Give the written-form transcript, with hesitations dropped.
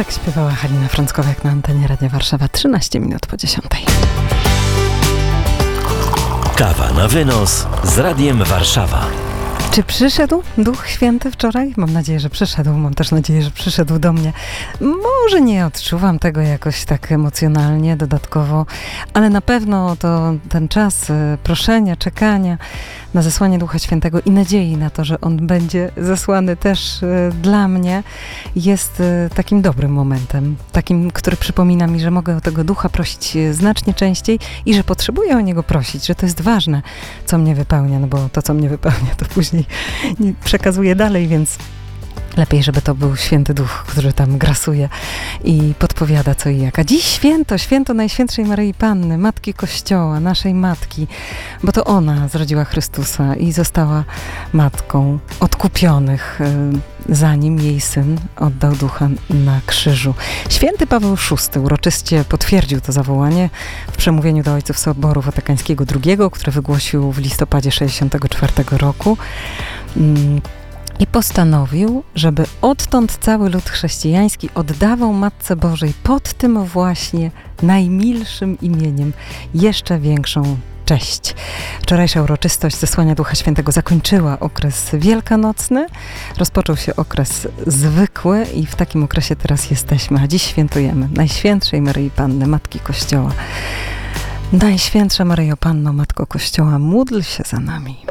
Tak śpiewała Halina Frąckowiak na antenie Radia Warszawa, 13 minut po 10. Kawa na wynos z Radiem Warszawa. Czy przyszedł Duch Święty wczoraj? Mam nadzieję, że przyszedł. Mam też nadzieję, że przyszedł do mnie. Może nie odczuwam tego jakoś tak emocjonalnie, dodatkowo, ale na pewno to ten czas proszenia, czekania na zesłanie Ducha Świętego i nadziei na to, że On będzie zesłany też dla mnie, jest takim dobrym momentem. Takim, który przypomina mi, że mogę o tego Ducha prosić znacznie częściej i że potrzebuję o Niego prosić, że to jest ważne, co mnie wypełnia, no bo to, co mnie wypełnia, to później nie przekazuję dalej, więc lepiej, żeby to był Święty Duch, który tam grasuje i podpowiada co i jak. A dziś święto Najświętszej Maryi Panny, Matki Kościoła, naszej Matki, bo to ona zrodziła Chrystusa i została Matką odkupionych, zanim jej Syn oddał Ducha na krzyżu. Święty Paweł VI uroczyście potwierdził to zawołanie w przemówieniu do ojców Soboru Watykańskiego II, które wygłosił w listopadzie 1964 roku. I postanowił, żeby odtąd cały lud chrześcijański oddawał Matce Bożej pod tym właśnie najmilszym imieniem jeszcze większą cześć. Wczorajsza uroczystość zesłania Ducha Świętego zakończyła okres wielkanocny, rozpoczął się okres zwykły i w takim okresie teraz jesteśmy, a dziś świętujemy Najświętszej Maryi Panny, Matki Kościoła. Najświętsza Maryjo Panno, Matko Kościoła, módl się za nami.